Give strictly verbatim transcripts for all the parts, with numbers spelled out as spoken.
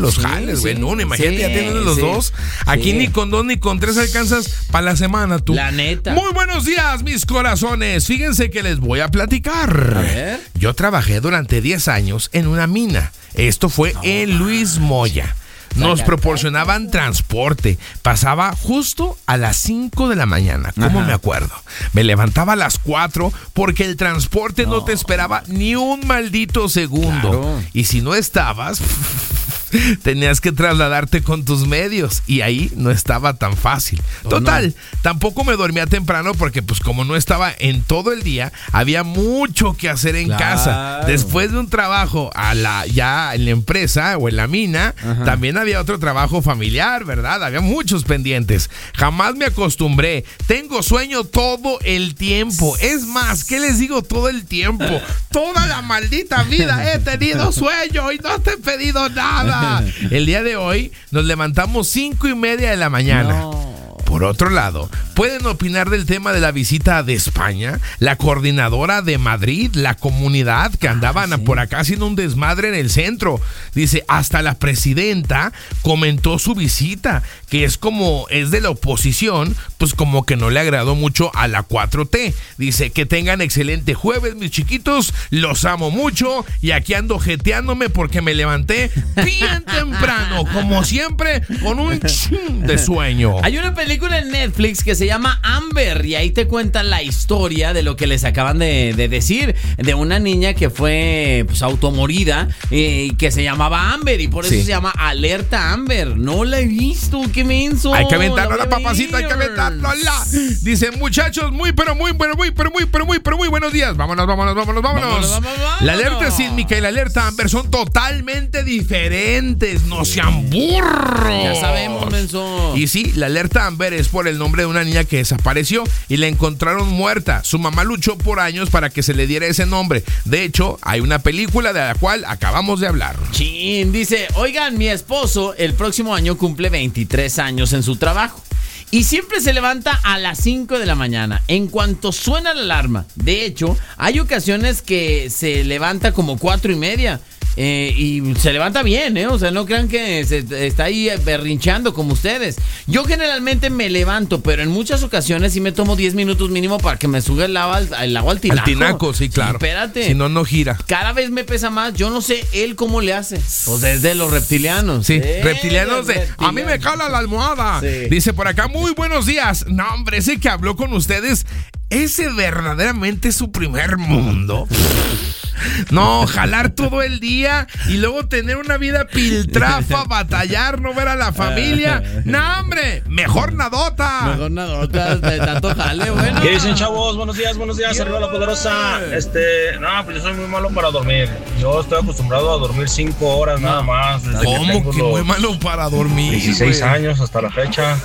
los sí, jales, güey. Sí, no, no, imagínate, sí, ya teniendo los sí, dos. Aquí sí. ni con dos ni con tres alcanzas para la semana, tú. La neta. Muy buenos días, mis corazones. Fíjense que les voy a platicar. A ver. Yo trabajé durante diez años en una mina. Esto fue no, en Luis Moya. Nos proporcionaban transporte. Pasaba justo a las cinco de la mañana. ¿Cómo me acuerdo? Me levantaba a las cuatro porque el transporte no, no te esperaba ni un maldito segundo. Claro. Y si no estabas, tenías que trasladarte con tus medios. Y ahí no estaba tan fácil. Total, no. tampoco me dormía temprano porque pues como no estaba en todo el día, había mucho que hacer en claro. casa. Después de un trabajo a la, ya en la empresa o en la mina, Ajá. también había otro trabajo familiar, ¿verdad? Había muchos pendientes. Jamás me acostumbré. Tengo sueño todo el tiempo. Es más, ¿qué les digo todo el tiempo? Toda la maldita vida he tenido sueño y no te he pedido nada. El día de hoy nos levantamos cinco y media de la mañana. No. Por otro lado, pueden opinar del tema de la visita de España, la coordinadora de Madrid, la comunidad que andaban ah, sí. por acá haciendo un desmadre en el centro. Dice, hasta la presidenta comentó su visita, que es como es de la oposición, pues como que no le agradó mucho a la cuatro T. Dice, que tengan excelente jueves, mis chiquitos, los amo mucho y aquí ando jeteándome porque me levanté bien temprano, como siempre, con un chin de sueño. Hay una película en Netflix que se llama Amber y ahí te cuentan la historia de lo que les acaban de, de decir, de una niña que fue pues automorida y eh, que se llamaba Amber y por eso sí. se llama Alerta Amber. No la he visto, qué menso. Hay que aventarlo a la papacita, hay que aventarlo a la. Dicen, muchachos, muy pero muy pero muy pero muy pero muy pero muy buenos días. Vámonos, vámonos, vámonos, vámonos. vámonos, vámonos, vámonos. La alerta sísmica y la alerta Amber son totalmente diferentes. No sean burros. Ya sabemos, menso. Y sí, la alerta Amber es por el nombre de una niña que desapareció y la encontraron muerta. Su mamá luchó por años para que se le diera ese nombre. De hecho, hay una película de la cual acabamos de hablar. Chin, dice, oigan, mi esposo el próximo año cumple veintitrés años en su trabajo. Y siempre se levanta a las cinco de la mañana, en cuanto suena la alarma. De hecho, hay ocasiones que se levanta como cuatro y media. Eh, y se levanta bien, ¿eh? O sea, no crean que se está ahí berrinchando como ustedes. Yo generalmente me levanto, pero en muchas ocasiones sí me tomo diez minutos mínimo para que me suba el agua, el agua al tinaco. Al tinaco, sí, claro. Sí, espérate. Si no, no gira. Cada vez me pesa más. Yo no sé él cómo le hace. Pues es de los reptilianos. Sí, eh, reptilianos de... Reptilianos. A mí me cala la almohada. Sí. Dice por acá, muy buenos días. No, hombre, ese que habló con ustedes, ese verdaderamente es su primer mundo. No, jalar todo el día y luego tener una vida piltrafa, batallar, no ver a la familia. No, hombre, mejor nadota. Mejor nadota, de tanto jale, bueno. ¿Qué dicen, chavos? Buenos días, buenos días, arriba la poderosa. Este, no, pues yo soy muy malo para dormir. Yo estoy acostumbrado a dormir cinco horas nada más. ¿Cómo que, que muy malo para dormir? dieciséis wey. Años hasta la fecha.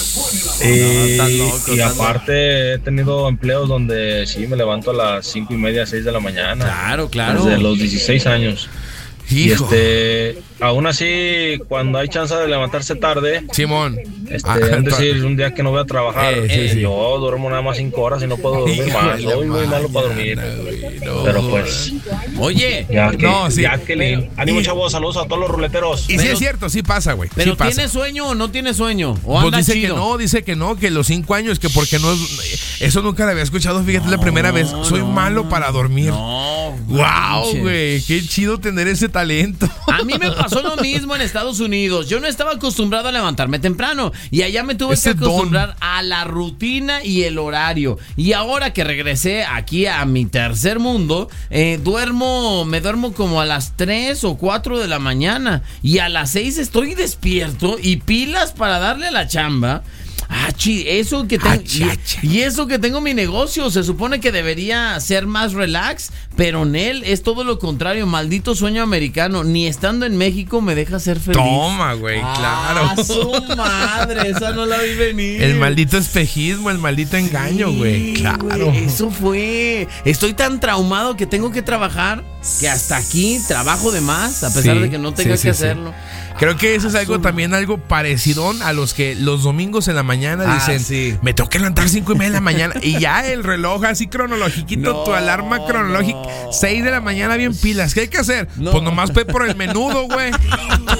Y, no, loco, y aparte he tenido empleos donde sí me levanto a las cinco y media, seis de la mañana. Claro, claro. Desde los dieciséis años. Hijo. Y este, aún así, cuando hay chance de levantarse tarde, Simón, este, ah, es decir, un día que no voy a trabajar, eh, sí, sí. yo duermo nada más cinco horas y no puedo dormir Hijo más. Soy muy malo para dormir. No, pero pues, oye, ya que, no, sí, ya que le, ánimo, chavos, saludos a todos los ruleteros. Y pero, sí es cierto, sí pasa, güey. Pero sí pasa. ¿tiene sueño o no tiene sueño? ¿O pues anda dice chido? que no, dice que no, que los cinco años, que porque no es, eso nunca lo había escuchado, fíjate, no, la primera vez. Soy no, malo para dormir. No, wow, güey, qué chido tener ese talento. A mí me pasó lo mismo en Estados Unidos. Yo no estaba acostumbrado a levantarme temprano y allá me tuve ese que acostumbrar don. a la rutina y el horario. Y ahora que regresé aquí a mi tercer mundo, eh, duermo, me duermo como a las tres o cuatro de la mañana y a las seis estoy despierto y pilas para darle a la chamba. Ah, chi, eso que tengo ah, y, y eso que tengo mi negocio, se supone que debería ser más relax, pero en él es todo lo contrario, maldito sueño americano, ni estando en México me deja ser feliz. Toma, güey, ah, claro. Su madre, esa no la vi venir. El maldito espejismo, el maldito sí, engaño, güey. Claro. Güey, eso fue. Estoy tan traumado que tengo que trabajar que hasta aquí trabajo de más, a pesar sí, de que no tenga sí, que sí, hacerlo. Sí. Creo que eso es algo también algo parecido a los que los domingos en la mañana ah, dicen, sí. me tengo que levantar cinco y media de la mañana y ya el reloj así cronológico, no, tu alarma cronológica, seis de la mañana bien pilas. ¿Qué hay que hacer? No. Pues nomás ve por el menudo, güey.